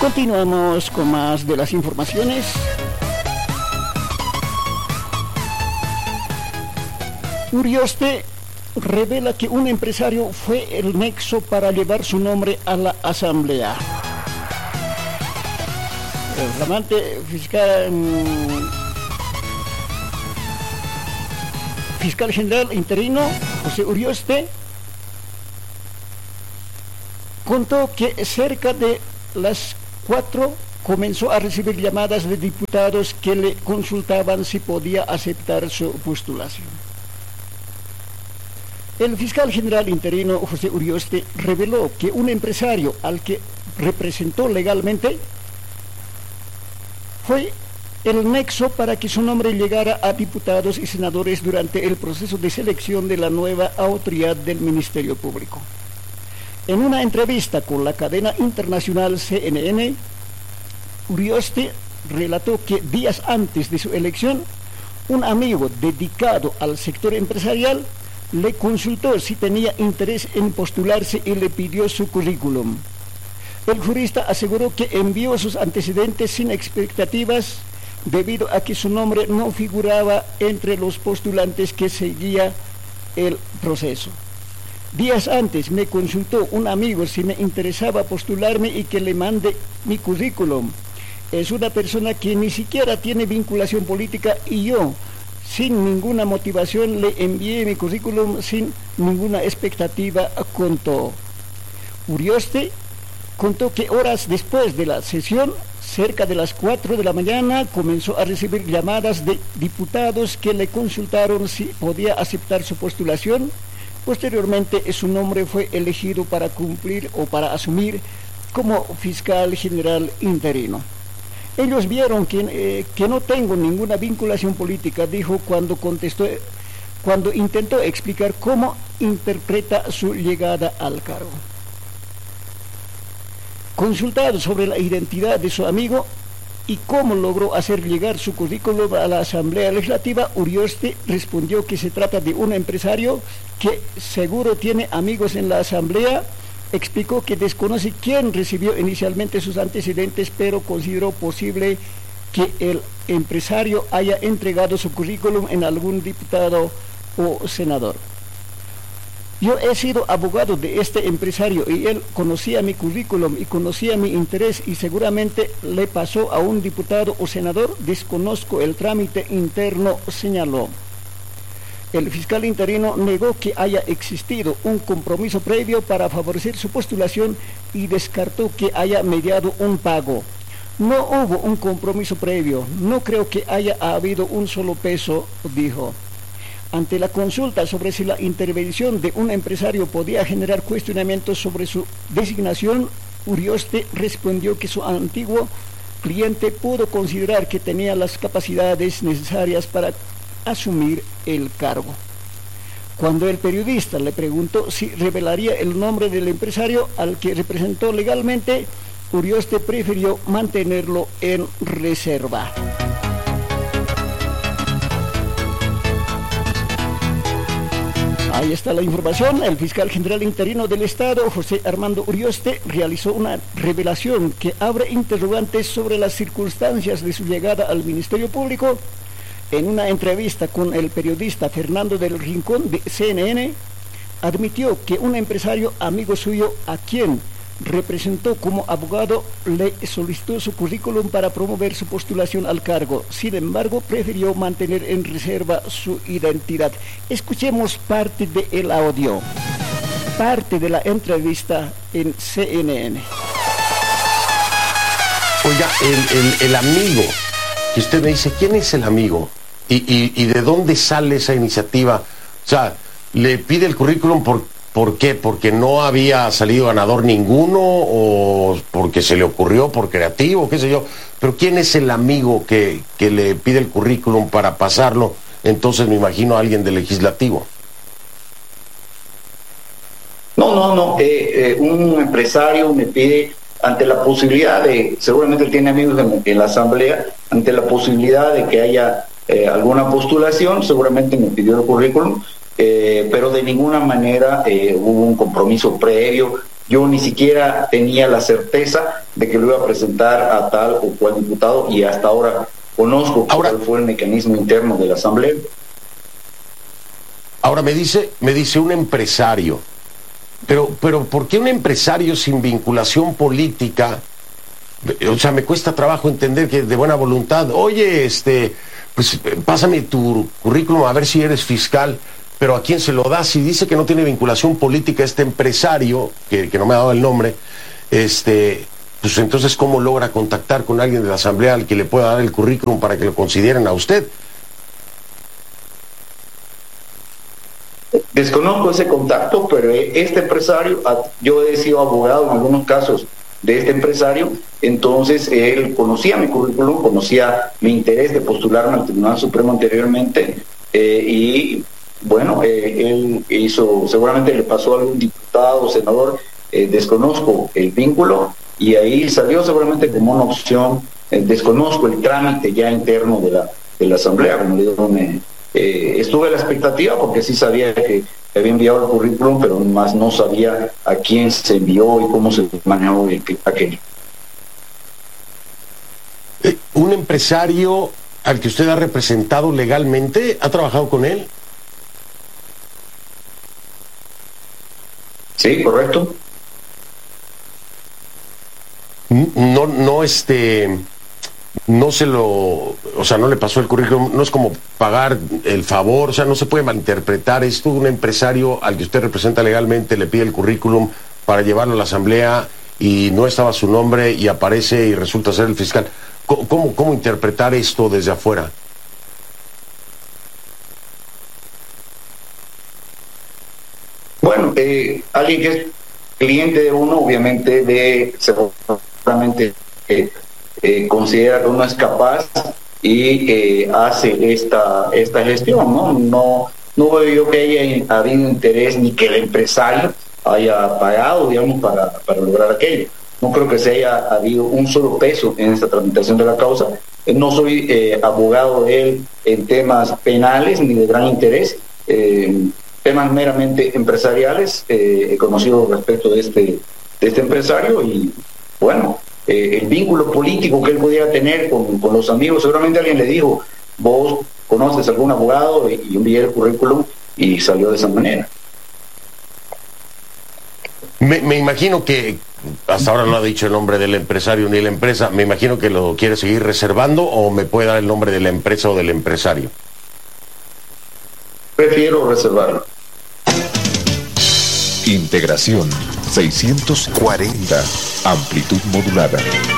Continuamos con más de las informaciones. Urioste revela que un empresario fue el nexo para llevar su nombre a la asamblea. El flamante fiscal general interino José Urioste contó que cerca de las 4 comenzó a recibir llamadas de diputados que le consultaban si podía aceptar su postulación. El fiscal general interino José Urioste reveló que un empresario al que representó legalmente fue el nexo para que su nombre llegara a diputados y senadores durante el proceso de selección de la nueva autoridad del Ministerio Público. En una entrevista con la cadena internacional CNN, Urioste relató que días antes de su elección, un amigo dedicado al sector empresarial le consultó si tenía interés en postularse y le pidió su currículum. El jurista aseguró que envió sus antecedentes sin expectativas debido a que su nombre no figuraba entre los postulantes que seguía el proceso. Días antes me consultó un amigo si me interesaba postularme y que le mande mi currículum. Es una persona que ni siquiera tiene vinculación política y yo, sin ninguna motivación, le envié mi currículum sin ninguna expectativa, contó. Urioste contó que horas después de la sesión, cerca de las 4 de la mañana, comenzó a recibir llamadas de diputados que le consultaron si podía aceptar su postulación. Posteriormente, su nombre fue elegido para cumplir o para asumir como fiscal general interino. Ellos vieron que no tengo ninguna vinculación política, dijo cuando intentó explicar cómo interpreta su llegada al cargo. Consultado sobre la identidad de su amigo y cómo logró hacer llegar su currículum a la Asamblea Legislativa, Urioste respondió que se trata de un empresario que seguro tiene amigos en la Asamblea. Explicó que desconoce quién recibió inicialmente sus antecedentes, pero consideró posible que el empresario haya entregado su currículum en algún diputado o senador. Yo he sido abogado de este empresario y él conocía mi currículum y conocía mi interés y seguramente le pasó a un diputado o senador. Desconozco el trámite interno, señaló. El fiscal interino negó que haya existido un compromiso previo para favorecer su postulación y descartó que haya mediado un pago. No hubo un compromiso previo, no creo que haya habido un solo peso, dijo. Ante la consulta sobre si la intervención de un empresario podía generar cuestionamientos sobre su designación, Urioste respondió que su antiguo cliente pudo considerar que tenía las capacidades necesarias para asumir el cargo. Cuando el periodista le preguntó si revelaría el nombre del empresario al que representó legalmente, Urioste prefirió mantenerlo en reserva. Ahí está la información. El fiscal general interino del Estado, José Armando Urioste, realizó una revelación que abre interrogantes sobre las circunstancias de su llegada al Ministerio Público. En una entrevista con el periodista Fernando del Rincón de CNN, admitió que un empresario amigo suyo, a quien representó como abogado, le solicitó su currículum para promover su postulación al cargo. Sin embargo, prefirió mantener en reserva su identidad. Escuchemos parte del audio, parte de la entrevista en CNN. Oiga, el amigo, que usted me dice, ¿quién es el amigo? ¿Y de dónde sale esa iniciativa? O sea, ¿le pide el currículum por qué? ¿Porque no había salido ganador ninguno? ¿O porque se le ocurrió por creativo? ¿Qué sé yo? Pero ¿quién es el amigo que le pide el currículum para pasarlo? Entonces me imagino a alguien del legislativo. No. Un empresario me pide, ante la posibilidad de, seguramente él tiene amigos en la asamblea, ante la posibilidad de que haya alguna postulación, seguramente me pidió el currículum, pero de ninguna manera hubo un compromiso previo. Yo ni siquiera tenía la certeza de que lo iba a presentar a tal o cual diputado, y hasta ahora conozco cuál fue el mecanismo interno de la Asamblea. Ahora me dice un empresario, pero ¿por qué un empresario sin vinculación política? O sea, me cuesta trabajo entender que de buena voluntad, oye, pues pásame tu currículum a ver si eres fiscal, pero ¿a quién se lo das? Si dice que no tiene vinculación política este empresario, que no me ha dado el nombre, pues entonces ¿cómo logra contactar con alguien de la Asamblea al que le pueda dar el currículum para que lo consideren a usted? Desconozco ese contacto, pero este empresario, yo he sido abogado en algunos casos de este empresario, entonces él conocía mi currículum, conocía mi interés de postularme al Tribunal Supremo anteriormente, y bueno, él hizo, seguramente le pasó a algún diputado o senador, desconozco el vínculo, y ahí salió seguramente como una opción. Desconozco el trámite ya interno de la Asamblea, como le digo, estuve a la expectativa porque sí sabía que había enviado el currículum, pero más no sabía a quién se envió y cómo se manejó aquello. ¿Un empresario al que usted ha representado legalmente, ha trabajado con él? Sí, correcto. No se lo, o sea, no le pasó el currículum, no es como pagar el favor, o sea, no se puede malinterpretar esto. Un empresario al que usted representa legalmente le pide el currículum para llevarlo a la Asamblea y no estaba su nombre y aparece y resulta ser el fiscal. ¿Cómo interpretar esto desde afuera? Bueno, alguien que es cliente de uno, obviamente seguramente considera que uno es capaz y hace esta gestión, ¿no? No veo yo que haya habido interés ni que el empresario haya pagado, digamos, para lograr aquello. No creo que se haya habido un solo peso en esta tramitación de la causa. No soy abogado de él en temas penales ni de gran interés, temas meramente empresariales. He conocido respecto de este empresario y, bueno, el vínculo político que él pudiera tener con los amigos. Seguramente alguien le dijo, vos conoces a algún abogado, y envié el currículum y salió de esa manera. Me imagino que hasta ahora no ha dicho el nombre del empresario ni la empresa. Me imagino que lo quiere seguir reservando, o me puede dar el nombre de la empresa o del empresario. Prefiero reservarlo. Integración 640, amplitud modulada.